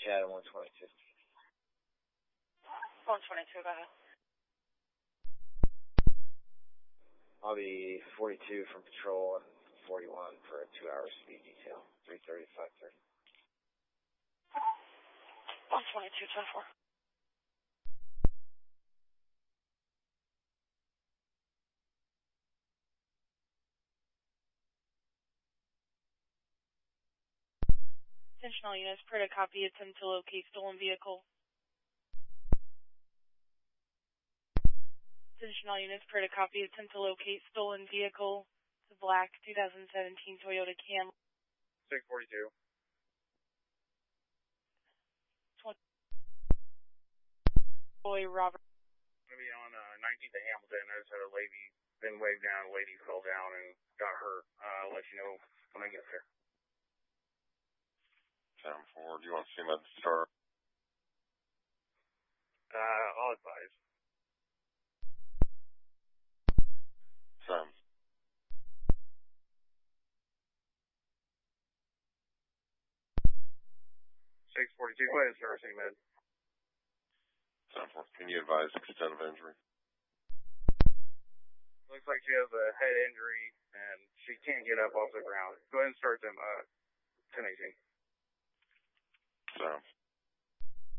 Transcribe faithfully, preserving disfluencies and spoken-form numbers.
Yeah, one twenty-two. one twenty-two, go ahead. I'll be forty-two from patrol and forty-one for a two-hour speed detail. three thirty to five thirty. one twenty-two, ten four. Attention all units, per to copy, attempt to locate stolen vehicle. Attention all units, per to copy, attempt to locate stolen vehicle. It's a black two thousand seventeen Toyota Camry. six forty-two. Boy, Robert. I'm going to be on uh, nineteenth of Hamilton. I just had a lady been waved down. A lady fell down and got hurt. Uh, I'll let you know when I get there. ten four, do you want to see med start? Uh, I'll advise. Sam. six forty-two, go ahead, sir. See med. ten four, can you advise extent of injury? Looks like she has a head injury and she can't get up off the ground. Go ahead and start them uh, ten eighteen. Sam.